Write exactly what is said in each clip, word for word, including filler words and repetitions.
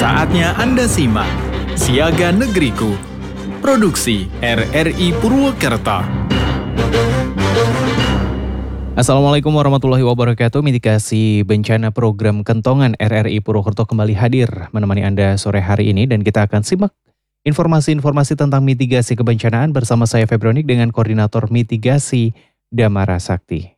Saatnya Anda simak Siaga Negeriku, produksi R R I Purwokerto. Assalamualaikum warahmatullahi wabarakatuh. Mitigasi bencana program Kentongan R R I Purwokerto kembali hadir menemani Anda sore hari ini, dan kita akan simak informasi-informasi tentang mitigasi kebencanaan bersama saya Febronik dengan Koordinator Mitigasi Damara Sakti.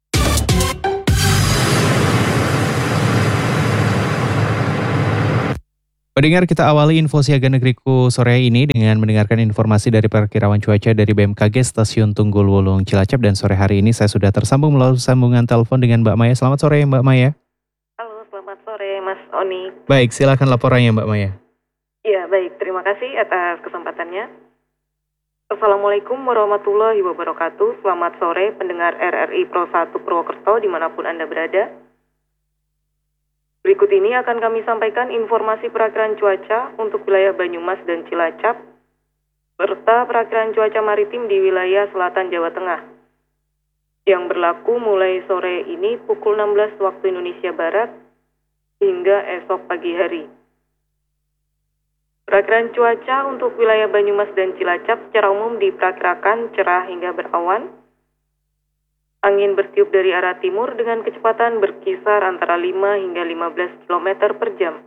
Pendengar, kita awali info Siaga Negeriku sore ini dengan mendengarkan informasi dari perakiraan cuaca dari B M K G Stasiun Tunggul Wulung Cilacap, dan sore hari ini saya sudah tersambung melalui sambungan telepon dengan Mbak Maya. Selamat sore Mbak Maya. Halo, selamat sore Mas Oni. Baik, silakan laporannya Mbak Maya. Iya, baik. Terima kasih atas kesempatannya. Assalamualaikum warahmatullahi wabarakatuh. Selamat sore pendengar R R I Pro satu Purwokerto dimanapun Anda berada. Berikut ini akan kami sampaikan informasi perakiraan cuaca untuk wilayah Banyumas dan Cilacap, serta perakiraan cuaca maritim di wilayah selatan Jawa Tengah, yang berlaku mulai sore ini pukul enam belas waktu Indonesia Barat hingga esok pagi hari. Perakiraan cuaca untuk wilayah Banyumas dan Cilacap secara umum diperkirakan cerah hingga berawan. Angin bertiup dari arah timur dengan kecepatan berkisar antara lima hingga lima belas kilometer per jam.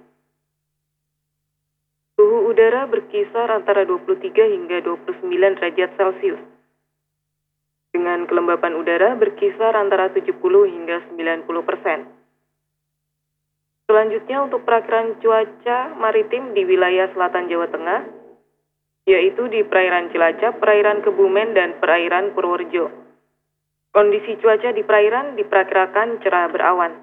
Suhu udara berkisar antara dua puluh tiga hingga dua puluh sembilan derajat Celcius. Dengan kelembapan udara berkisar antara tujuh puluh hingga sembilan puluh persen. Selanjutnya untuk perakiraan cuaca maritim di wilayah selatan Jawa Tengah, yaitu di perairan Cilacap, perairan Kebumen, dan perairan Purworejo. Kondisi cuaca di perairan diperkirakan cerah berawan.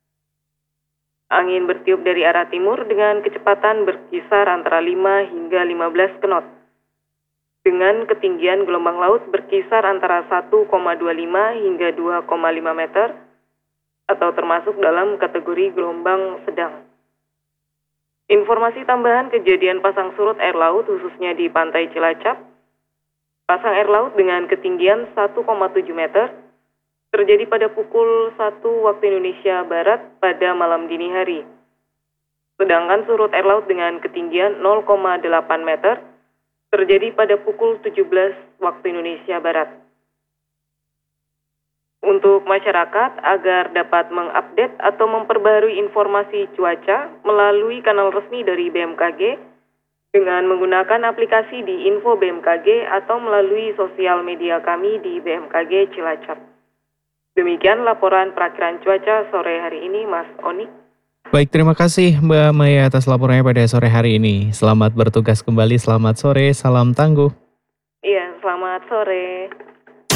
Angin bertiup dari arah timur dengan kecepatan berkisar antara lima hingga lima belas knot. Dengan ketinggian gelombang laut berkisar antara satu koma dua lima hingga dua koma lima meter atau termasuk dalam kategori gelombang sedang. Informasi tambahan kejadian pasang surut air laut khususnya di pantai Cilacap. Pasang air laut dengan ketinggian satu koma tujuh meter terjadi pada pukul satu waktu Indonesia Barat pada malam dini hari. Sedangkan surut air laut dengan ketinggian nol koma delapan meter terjadi pada pukul tujuh belas waktu Indonesia Barat. Untuk masyarakat agar dapat mengupdate atau memperbarui informasi cuaca melalui kanal resmi dari B M K G dengan menggunakan aplikasi di Info B M K G atau melalui sosial media kami di B M K G Cilacap. Demikian laporan perakiraan cuaca sore hari ini, Mas Oni. Baik, terima kasih Mbak Maya atas laporannya pada sore hari ini. Selamat bertugas kembali, selamat sore, salam tangguh. Iya, selamat sore.